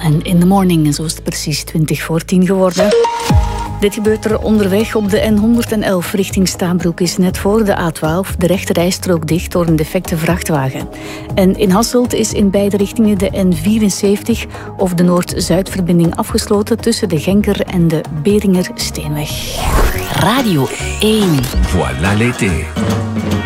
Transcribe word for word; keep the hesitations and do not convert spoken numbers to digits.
en In the Morning, zo is het precies twintig voor tien geworden. Dit gebeurt er onderweg op de N honderdelf richting Stabroek is net voor de A twaalf de rechterrijstrook dicht door een defecte vrachtwagen. En in Hasselt is in beide richtingen de N vierenzeventig of de Noord-Zuidverbinding afgesloten tussen de Genker en de Beringersteenweg. Radio één. Voilà l'été.